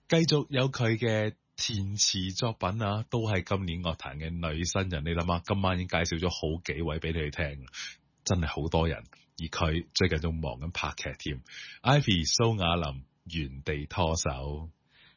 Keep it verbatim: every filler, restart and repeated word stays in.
繼續有佢嘅填詞作品啊，都係今年樂壇嘅女新人。你諗下，今晚已經介紹咗好幾位俾你哋聽，真係好多人。而佢最近仲忙緊拍劇添。Ivy 蘇雅琳原地拖手。